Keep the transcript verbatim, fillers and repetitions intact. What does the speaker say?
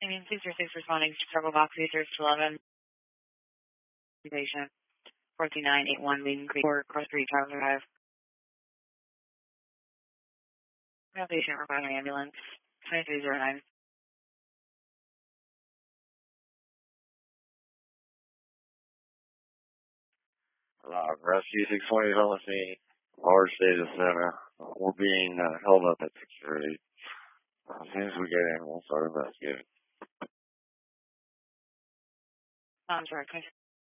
I mean, six or six responding to several box users to eleven. Patient four two nine eight one Leading Creek or Cross Street, Traveler Drive. No patient requiring ambulance. twenty-three oh nine. Uh, Rescue six twenty is on the scene. Large data center. Uh, we're being uh, held up at security. Uh, as soon as we get in, we'll start investigating. I'm sorry,